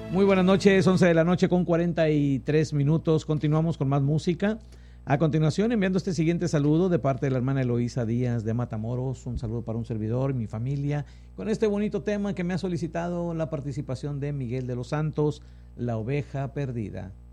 Muy buenas noches, 11 de la noche con 43 minutos. Continuamos con más música. A continuación, enviando este siguiente saludo de parte de la hermana Eloísa Díaz de Matamoros. Un saludo para un servidor, mi familia, con este bonito tema que me ha solicitado la participación de Miguel de los Santos, La Oveja Perdida.